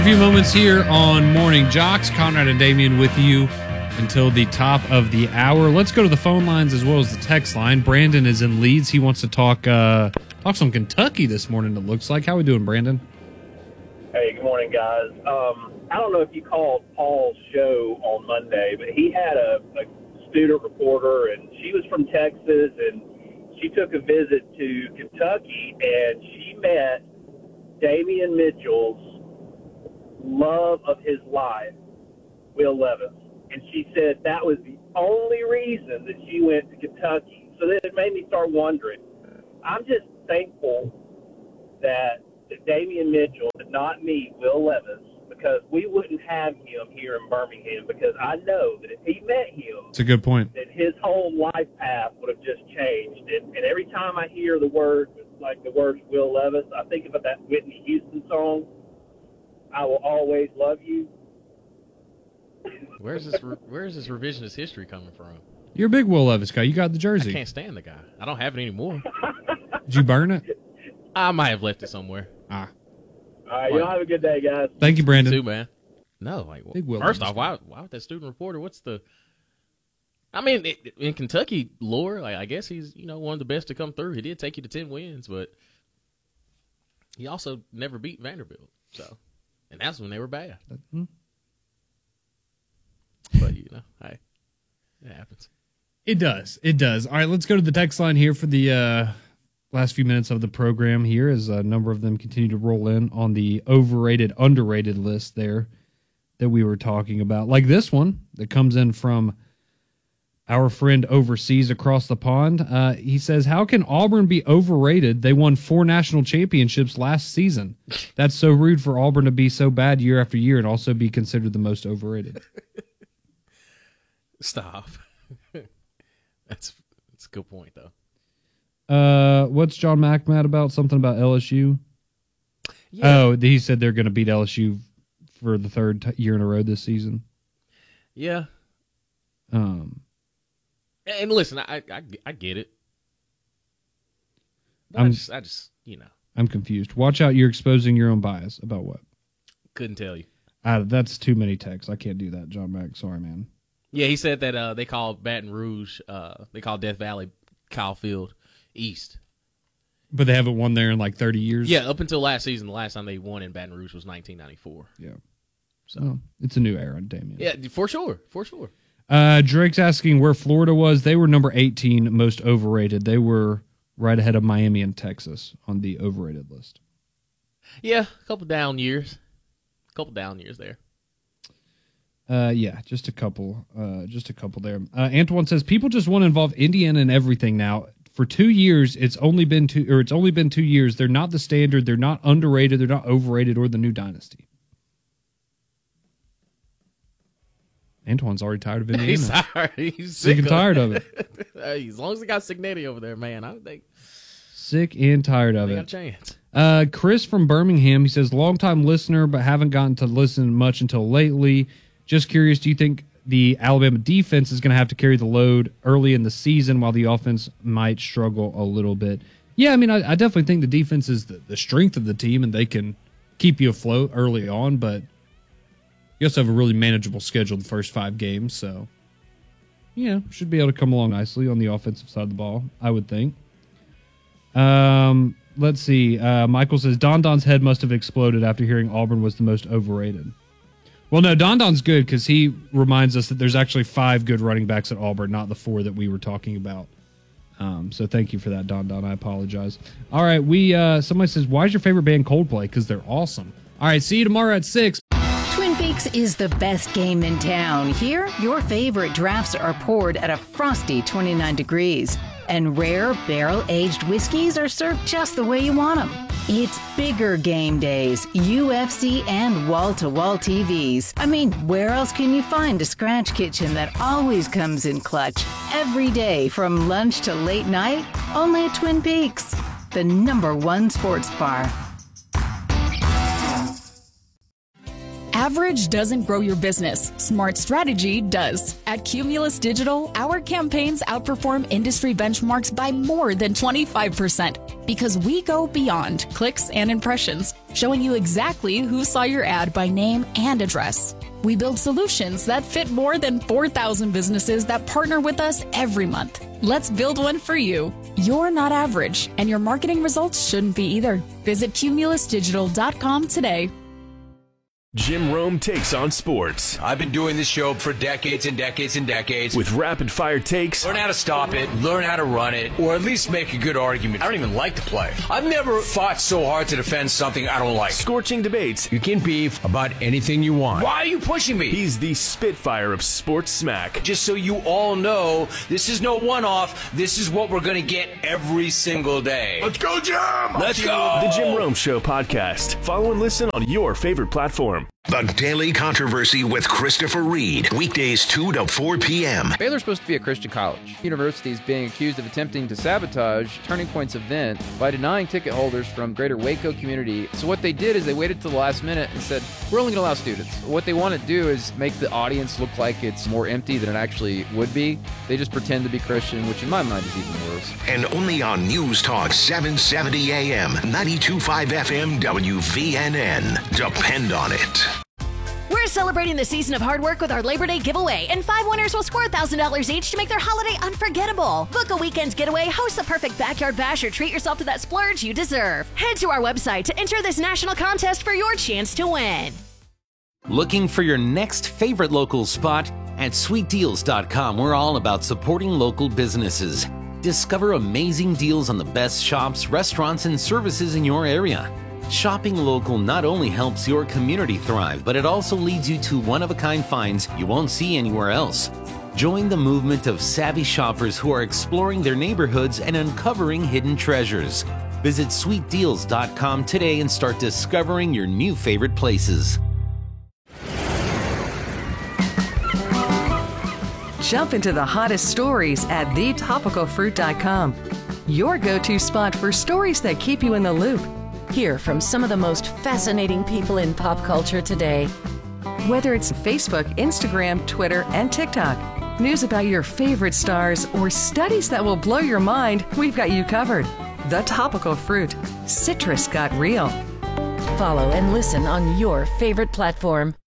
A few moments here on Morning Jocks. Conrad and Damian with you until the top of the hour. Let's go to the phone lines as well as the text line. Brandon is in Leeds. He wants to talk some Kentucky this morning, it looks like. How we doing, Brandon? Hey, good morning, guys. I don't know if you called Paul's show on Monday, but he had a student reporter, and she was from Texas, and she took a visit to Kentucky, and she met Damian Mitchell's love of his life, Will Levis. And she said that was the only reason that she went to Kentucky. So then it made me start wondering. I'm just thankful that Damian Mitchell did not meet Will Levis, because we wouldn't have him here in Birmingham, because I know that if he met him, it's a good point, that his whole life path would have just changed. And every time I hear the words Will Levis, I think about that Whitney Houston song, I Will Always Love You. Where's this revisionist history coming from? You're a big Will Levis guy. You got the jersey. I can't stand the guy. I don't have it anymore. Did you burn it? I might have left it somewhere. All right, y'all have a good day, guys. Thank you, Brandon. You too, man. No, like, first off, why would that student reporter? In Kentucky lore, like, I guess he's one of the best to come through. He did take you to 10 wins, but he also never beat Vanderbilt. So, and that's when they were bad. Mm-hmm. But hey, it happens. It does. It does. All right, let's go to the text line here for the last few minutes of the program here, as a number of them continue to roll in on the overrated, underrated list there that we were talking about. Like this one that comes in from our friend overseas across the pond. He says, how can Auburn be overrated? They won 4 national championships last season. That's so rude for Auburn to be so bad year after year and also be considered the most overrated. Stop. That's a good point, though. What's John Mack mad about? Something about LSU? Yeah. Oh, he said they're going to beat LSU for the third year in a row this season. Yeah. And listen, I get it. I just I'm confused. Watch out, you're exposing your own bias. About what? Couldn't tell you. That's too many texts. I can't do that, John Mack. Sorry, man. Yeah, he said that they call Baton Rouge, they call Death Valley Kyle Field East. But they haven't won there in like 30 years? Yeah, up until last season. The last time they won in Baton Rouge was 1994. Yeah. So it's a new era, Damian. Yeah, for sure. Drake's asking where Florida was. They were number 18 most overrated. They were right ahead of Miami and Texas on the overrated list. Yeah, a couple down years there. Yeah, just a couple there. Antoine says people just want to involve Indiana in everything now. For 2 years, it's only been 2 years. They're not the standard. They're not underrated. They're not overrated or the new dynasty. Antoine's already tired of Indiana. He's sick and tired of it. Hey, as long as they got Signetti over there, man, I think sick and tired of they it. Got a chance. Chris from Birmingham, he says, longtime listener, but haven't gotten to listen much until lately. Just curious, do you think the Alabama defense is going to have to carry the load early in the season while the offense might struggle a little bit? Yeah, I mean, I definitely think the defense is the strength of the team, and they can keep you afloat early on, but you also have a really manageable schedule the first 5 games, so should be able to come along nicely on the offensive side of the ball, I would think. Let's see. Michael says, Don Don's head must have exploded after hearing Auburn was the most overrated. Well, no, Don Don's good because he reminds us that there's actually 5 good running backs at Auburn, not the 4 that we were talking about. So thank you for that, Don Don. I apologize. All right, somebody says, why is your favorite band Coldplay? Because they're awesome. All right, see you tomorrow at 6. Twin Peaks is the best game in town. Here, your favorite drafts are poured at a frosty 29 degrees. And rare barrel-aged whiskeys are served just the way you want them. It's bigger game days, UFC, and wall-to-wall TVs. I mean, where else can you find a scratch kitchen that always comes in clutch? Every day, from lunch to late night, only at Twin Peaks, the #1 sports bar. Average doesn't grow your business. Smart strategy does. At Cumulus Digital, our campaigns outperform industry benchmarks by more than 25% because we go beyond clicks and impressions. showing you exactly who saw your ad by name and address. We build solutions that fit more than 4,000 businesses that partner with us every month. Let's build one for you. You're not average, and your marketing results shouldn't be either. Visit cumulusdigital.com today. Jim Rome takes on sports. I've been doing this show for decades and decades and decades. With rapid-fire takes. Learn how to stop it, learn how to run it, or at least make a good argument. I don't even like to play. I've never fought so hard to defend something I don't like. Scorching debates. You can beef about anything you want. Why are you pushing me? He's the Spitfire of sports smack. Just so you all know, this is no one-off. This is what we're going to get every single day. Let's go, Jim! Let's go! The Jim Rome Show podcast. Follow and listen on your favorite platform. The Daily Controversy with Christopher Reed. Weekdays 2 to 4 p.m. Baylor's supposed to be a Christian college. University is being accused of attempting to sabotage Turning Point's event by denying ticket holders from greater Waco community. So what they did is they waited till the last minute and said, we're only going to allow students. What they want to do is make the audience look like it's more empty than it actually would be. They just pretend to be Christian, which in my mind is even worse. And only on News Talk 770 AM, 92.5 FM, WVNN. Depend on it. We're celebrating the season of hard work with our Labor Day giveaway, and 5 winners will score $1,000 each to make their holiday unforgettable. Book a weekend getaway, host the perfect backyard bash, or treat yourself to that splurge you deserve. Head to our website to enter this national contest for your chance to win. Looking for your next favorite local spot? At sweetdeals.com, we're all about supporting local businesses. Discover amazing deals on the best shops, restaurants, and services in your area. Shopping local not only helps your community thrive, but it also leads you to one-of-a-kind finds you won't see anywhere else. Join the movement of savvy shoppers who are exploring their neighborhoods and uncovering hidden treasures. Visit sweetdeals.com today and start discovering your new favorite places. Jump into the hottest stories at thetopicalfruit.com. Your go-to spot for stories that keep you in the loop. Hear from some of the most fascinating people in pop culture today. Whether it's Facebook, Instagram, Twitter, and TikTok, news about your favorite stars, or studies that will blow your mind, we've got you covered. The Topical Fruit. Citrus got real. Follow and listen on your favorite platform.